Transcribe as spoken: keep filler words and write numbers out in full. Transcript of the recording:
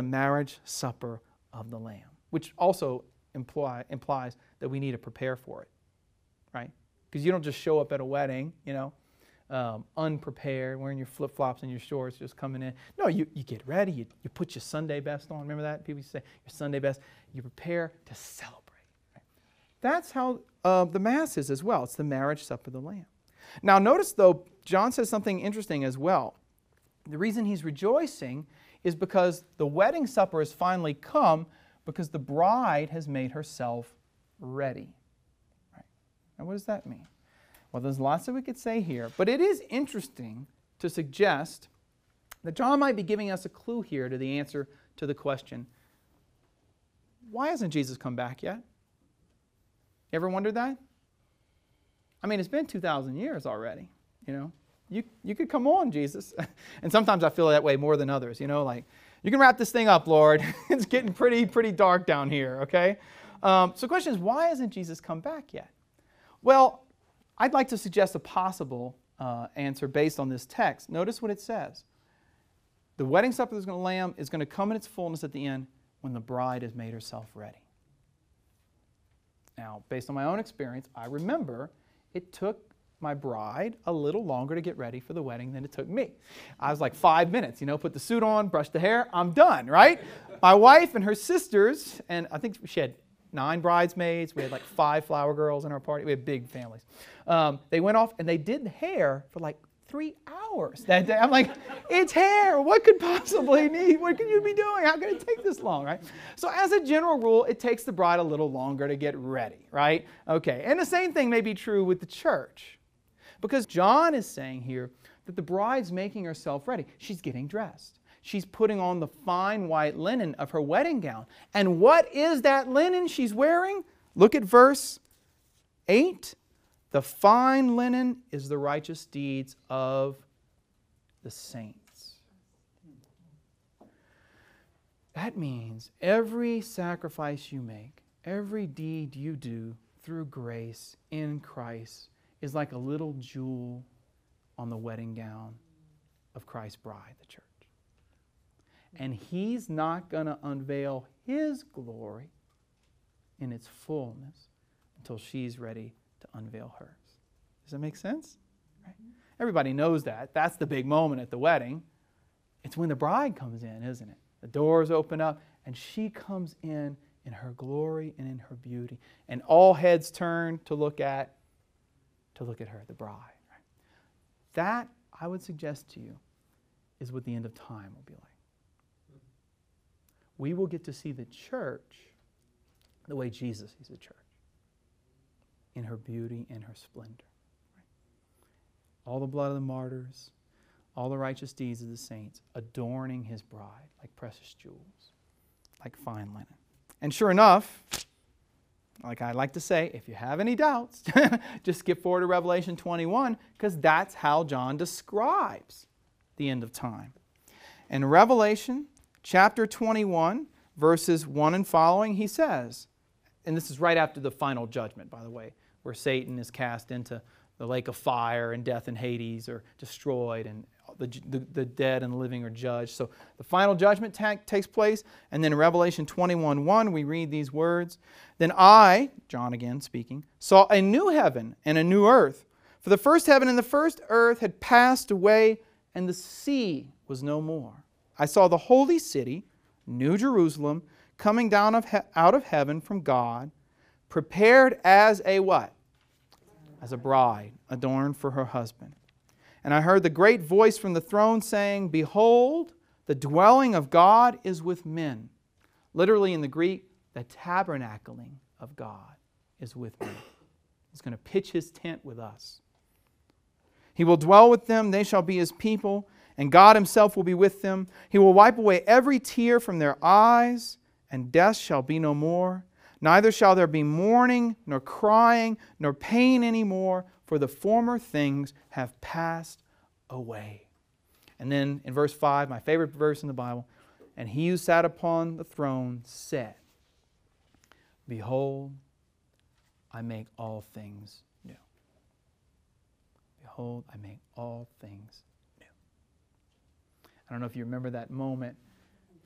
marriage supper of the Lamb, which also imply, implies that we need to prepare for it, right? Because you don't just show up at a wedding, you know, um, unprepared, wearing your flip-flops and your shorts, just coming in. No, you, you get ready, you, you put your Sunday best on. Remember that? People used to say, your Sunday best. You prepare to celebrate. Right? That's how uh, the Mass is as well. It's the marriage supper of the Lamb. Now notice, though, John says something interesting as well. The reason he's rejoicing is because the wedding supper has finally come, because the bride has made herself ready. Right? Now what does that mean? Well, there's lots that we could say here, but it is interesting to suggest that John might be giving us a clue here to the answer to the question, why hasn't Jesus come back yet? You ever wondered that? I mean, it's been two thousand years already, you know. You, you could come on, Jesus. And sometimes I feel that way more than others, you know, like, you can wrap this thing up, Lord. It's getting pretty, pretty dark down here, okay? Um, so the question is, why hasn't Jesus come back yet? Well, I'd like to suggest a possible uh, answer based on this text. Notice what it says. The wedding supper of the Lamb is going to come in its fullness at the end when the bride has made herself ready. Now, based on my own experience, I remember it took my bride a little longer to get ready for the wedding than it took me. I was like five minutes, you know, put the suit on, brush the hair, I'm done, right? My wife and her sisters, and I think she had nine bridesmaids. We had like five flower girls in our party. We had big families. Um, they went off and they did the hair for like three hours that day. I'm like, it's hair. What could possibly need? What could you be doing? How could it take this long, right? So as a general rule, it takes the bride a little longer to get ready, right? Okay, and the same thing may be true with the church. Because John is saying here that the bride's making herself ready. She's getting dressed. She's putting on the fine white linen of her wedding gown. And what is that linen she's wearing? Look at verse eight. The fine linen is the righteous deeds of the saints. That means every sacrifice you make, every deed you do through grace in Christ is like a little jewel on the wedding gown of Christ's bride, the church. And He's not going to unveil His glory in its fullness until she's ready to unveil hers. Does that make sense? Right? Everybody knows that. That's the big moment at the wedding. It's when the bride comes in, isn't it? The doors open up and she comes in in her glory and in her beauty. And all heads turn to look at to look at her, the bride. Right? That, I would suggest to you, is what the end of time will be like. We will get to see the church the way Jesus sees the church, in her beauty and her splendor. Right? All the blood of the martyrs, all the righteous deeds of the saints, adorning His bride like precious jewels, like fine linen. And sure enough, like I like to say, if you have any doubts, just skip forward to Revelation twenty-one, because that's how John describes the end of time. In Revelation chapter twenty-one, verses one and following, he says, and this is right after the final judgment, by the way, where Satan is cast into the lake of fire and death and Hades are destroyed and the, the, the dead and the living are judged. So the final judgment ta- takes place. And then in Revelation twenty-one one, we read these words. Then I, John again speaking, saw a new heaven and a new earth. For the first heaven and the first earth had passed away, and the sea was no more. I saw the holy city, New Jerusalem, coming down of he- out of heaven from God, prepared as a what? As a bride, adorned for her husband. And I heard the great voice from the throne saying, Behold, the dwelling of God is with men. Literally in the Greek, the tabernacling of God is with men. He's going to pitch His tent with us. He will dwell with them, they shall be His people, and God Himself will be with them. He will wipe away every tear from their eyes, and death shall be no more. Neither shall there be mourning, nor crying, nor pain any more, for the former things have passed away. And then in verse five, my favorite verse in the Bible, and He who sat upon the throne said, Behold, I make all things new. Behold, I make all things new. I don't know if you remember that moment